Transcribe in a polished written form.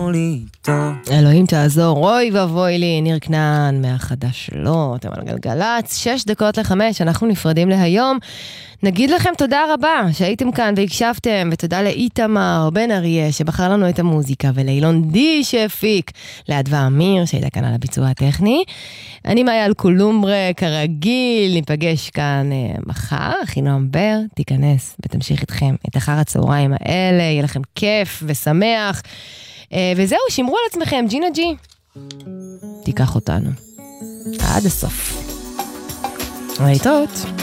תעזור לי טוב. אלוהים תעזור, אוי ובוי לי, ניר כנען מהחדש שלו, אתם על גלגלץ, 4:06, אנחנו נפרדים להיום. נגיד לכם תודה רבה שהייתם כאן והקשבתם, ותודה לאיתמר בן אריה שבחר לנו את המוזיקה, ולאילון די שהפיק, לאדווה אמיר שהייתה כאן על הביצוע הטכני. אני מאיה אלקולומברה, כרגיל, ניפגש כאן מחר, חינום בר, תיכנס ותמשיך איתכם את אחר הצהריים האלה, יהיה לכם כיף ושמח, וזהו, שמרו על עצמכם, ג'ינה ג'י, תיקח אותנו עד הסוף. להתראות.